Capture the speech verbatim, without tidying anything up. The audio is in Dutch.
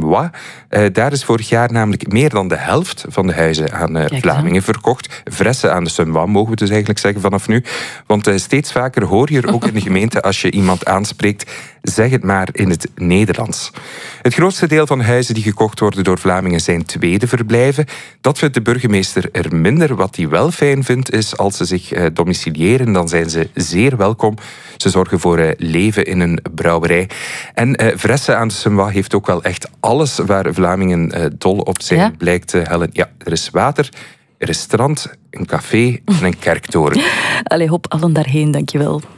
Semois. Uh, daar is vorig jaar namelijk meer dan de helft van de huizen aan uh, Vlamingen verkocht. Vressen aan de Semois, mogen we dus eigenlijk zeggen vanaf nu. Want uh, steeds vaker hoor je er ook in de gemeente, als je iemand aanspreekt, zeg het maar in het Nederlands. Het grootste deel van huizen die gekocht worden door Vlamingen zijn tweede verblijven. Dat vindt de burgemeester er minder. Wat hij wel fijn vindt is, als ze zich uh, domiciliëren, dan zijn ze zeer welkom. Ze zorgen voor uh, leven in een brouwerij. En uh, Vressen aan de Semois heeft ook wel echt alles waar Vlamingen uh, dol op zijn, ja? blijkt uh, Helen. Ja, er is water, er is strand, een café en een kerktoren. Allee, hop, allen daarheen, dankjewel.